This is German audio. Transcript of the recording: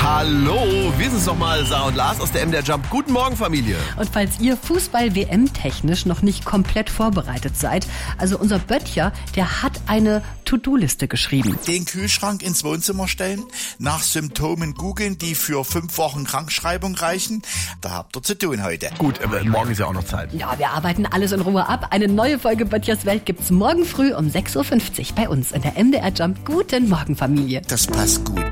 Hallo, wir sind's nochmal, Sarah und Lars aus der MDR Jump. Guten Morgen, Familie. Und falls ihr Fußball-WM-technisch noch nicht komplett vorbereitet seid, also unser Böttcher, der hat eine To-Do-Liste geschrieben. Den Kühlschrank ins Wohnzimmer stellen, nach Symptomen googeln, die für 5 Wochen Krankschreibung reichen. Da habt ihr zu tun heute. Gut, aber morgen ist ja auch noch Zeit. Ja, wir arbeiten alles in Ruhe ab. Eine neue Folge Böttchers Welt gibt's morgen früh um 6.50 Uhr bei uns in der MDR Jump. Guten Morgen, Familie. Das passt gut.